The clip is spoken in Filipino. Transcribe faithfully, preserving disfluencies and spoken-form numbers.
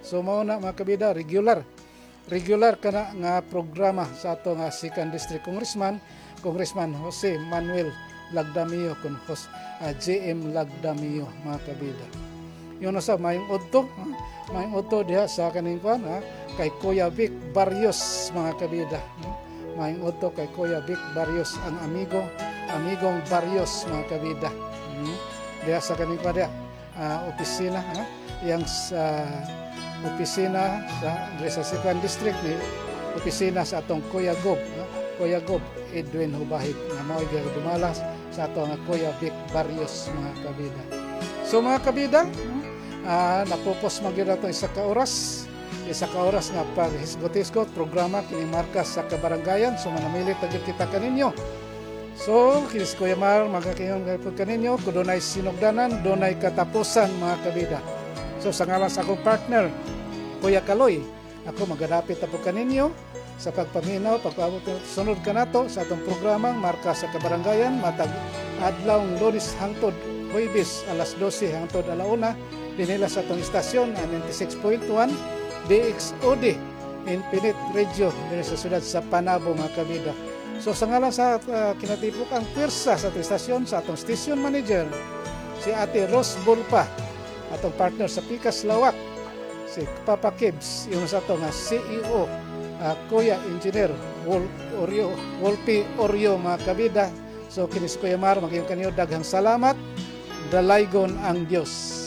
So mao na mga kabida, regular regular kana nga programa sa ato nga second District Congressman, Congressman Jose Manuel Lagdamio kun Hos, uh, J M Lagdamio mga kabida. Yun sa mayong odto, ha? Mayong odto diha sa kaning kuan ha? Kay Kuya Vic Barrios mga kabida. Ha? Mayong odto kay Kuya Vic Barrios, ang amigo, amigong Barrios mga kabida. Hmm? Diha sa kaning kuan diha, uh, opisina ha? Yang sa opisina sa sa second district ni opisina sa atong Kuya Gob, ha? Kuya Gob Edwin Hubahig nga mao gyud dumalas sa ato nga Kuya Vic Barrios mga kabida. So mga kabida, uh, napupos magyud ato isa ka oras, isa ka oras nga paghisgot-hisgot programa kini markas sa kabarangayan. So manamilit ta kita kaninyo. So kinis Kuya Mar magakingon gayud kaninyo kun dunay sinugdanan, dunay katapusan mga kabida. So sa ngalan sa akong partner Kuya Kaloy, ako magadapit ta po kaninyo sa pagpaminaw, pagpaabot sunod ka nato sa atong programang Markas sa Kabarangayan matag adlawng Lunes hangtod Huwebes alas dose hangtod alauna dinila sa atong istasyon ninety-six point one D X O D Infinite Radio dinhi sa siyudad sa Panabo mga kabida. So sa ngalan sa uh, kinatipok ang pwersa sa atong istasyon, sa atong station manager si Ate Rose Bulpa, atong partner sa Pikas Lawak si Papa Kibs, yung sa atong C E O Uh, Kuya Engineer Wol, Oreo, Wolpi Oreo mga kabida. So kinis Kuya Mar, maging kanyo daghang salamat. Dalaygon ang Diyos.